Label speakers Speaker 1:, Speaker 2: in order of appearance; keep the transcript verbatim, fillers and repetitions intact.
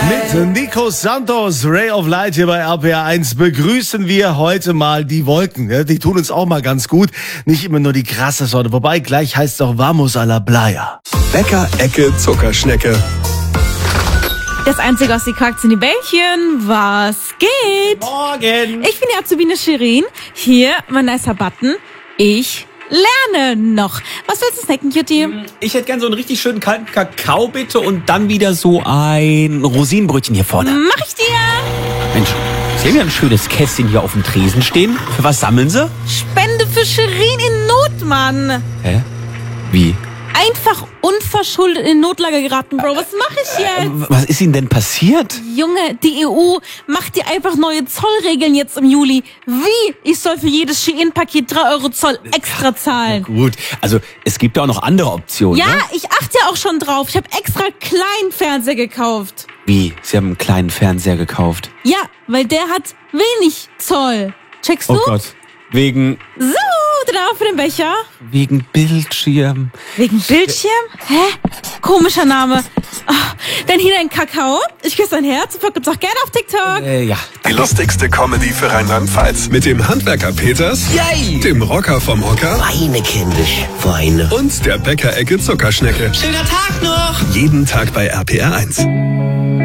Speaker 1: Mit Nico Santos, Ray of Light hier bei R P R eins begrüßen wir heute mal die Wolken. Die tun uns auch mal ganz gut. Nicht immer nur die krasse Sonne. Wobei, gleich heißt es auch Vamos a la Playa.
Speaker 2: Bäcker, Ecke, Zuckerschnecke.
Speaker 3: Das Einzige, was sie kackt, sind die Bällchen. Was geht?
Speaker 1: Morgen.
Speaker 3: Ich bin die Azubine Shirin. Hier, mein nicer Button. Ich lerne noch. Was willst du snacken, Cutie?
Speaker 4: Ich hätte gern so einen richtig schönen kalten Kakao, bitte. Und dann wieder so ein Rosinenbrötchen hier vorne.
Speaker 3: Mach ich dir.
Speaker 4: Mensch, Sie haben ja ein schönes Kästchen hier auf dem Tresen stehen. Für was sammeln Sie?
Speaker 3: Spende für Shirin in Not, Mann.
Speaker 4: Hä? Wie?
Speaker 3: Einfach unverschuldet in Notlage geraten, Bro. Was mache ich jetzt?
Speaker 4: Was ist Ihnen denn passiert?
Speaker 3: Junge, die E U macht dir einfach neue Zollregeln jetzt im Juli. Wie? Ich soll für jedes Shein-Paket drei Euro Zoll extra zahlen.
Speaker 4: Gut, also es gibt ja auch noch andere Optionen.
Speaker 3: Ja,
Speaker 4: Ne?
Speaker 3: ich achte ja auch schon drauf. Ich habe extra kleinen Fernseher gekauft.
Speaker 4: Wie? Sie haben einen kleinen Fernseher gekauft?
Speaker 3: Ja, weil der hat wenig Zoll. Checkst du?
Speaker 4: Oh Gott. Wegen,
Speaker 3: So, dann auch für den Becher.
Speaker 4: wegen Bildschirm.
Speaker 3: Wegen Bildschirm? Hä? Komischer Name. Ach, dann hier dein Kakao. Ich küsse dein Herz. Sofort gibt's auch gerne auf TikTok.
Speaker 4: Äh, ja.
Speaker 2: Die lustigste Comedy für Rheinland-Pfalz. Mit dem Handwerker Peters,
Speaker 4: Yay!
Speaker 2: dem Rocker vom Hocker
Speaker 5: Weine, kindisch, Weine.
Speaker 2: und der Bäcker, Ecke, Zuckerschnecke.
Speaker 5: Schöner Tag noch!
Speaker 2: Jeden Tag bei R P R eins.